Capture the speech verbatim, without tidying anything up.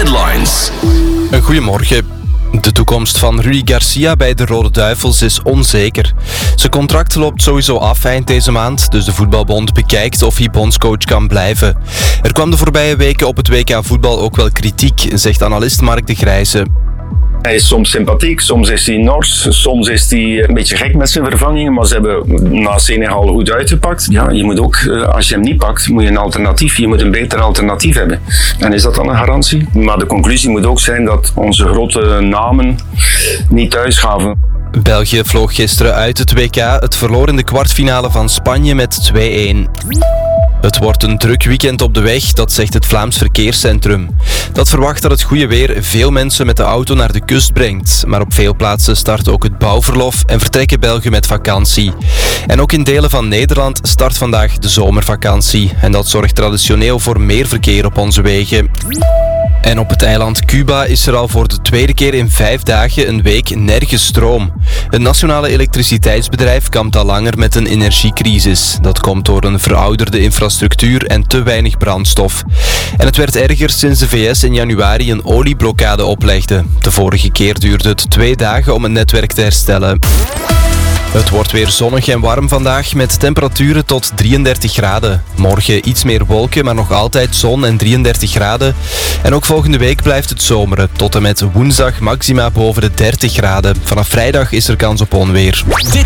Headlines. Goedemorgen. De toekomst van Rudi Garcia bij de Rode Duivels is onzeker. Zijn contract loopt sowieso af eind deze maand, dus de voetbalbond bekijkt of hij bondscoach kan blijven. Er kwam de voorbije weken op het W K voetbal ook wel kritiek, zegt analist Mark de Grijze. Hij is soms sympathiek, soms is hij nors, soms is hij een beetje gek met zijn vervangingen, maar ze hebben na Senegal goed uitgepakt. Ja, je moet ook, als je hem niet pakt, moet je een alternatief, je moet een beter alternatief hebben. En is dat dan een garantie? Maar de conclusie moet ook zijn dat onze grote namen niet thuis gaven. België vloog gisteren uit het W K. Het verloor in de kwartfinale van Spanje met twee-een. Het wordt een druk weekend op de weg, dat zegt het Vlaams Verkeerscentrum. Dat verwacht dat het goede weer veel mensen met de auto naar de kust brengt. Maar op veel plaatsen start ook het bouwverlof en vertrekken Belgen met vakantie. En ook in delen van Nederland start vandaag de zomervakantie. En dat zorgt traditioneel voor meer verkeer op onze wegen. En op het eiland Cuba is er al voor de tweede keer in vijf dagen een week nergens stroom. Het nationale elektriciteitsbedrijf kampt al langer met een energiecrisis. Dat komt door een verouderde infrastructuur en te weinig brandstof. En het werd erger sinds de V S in januari een olieblokkade oplegde. De vorige keer duurde het twee dagen om het netwerk te herstellen. Het wordt weer zonnig en warm vandaag met temperaturen tot drieëndertig graden. Morgen iets meer wolken, maar nog altijd zon en drieëndertig graden. En ook volgende week blijft het zomeren. Tot en met woensdag maxima boven de dertig graden. Vanaf vrijdag is er kans op onweer.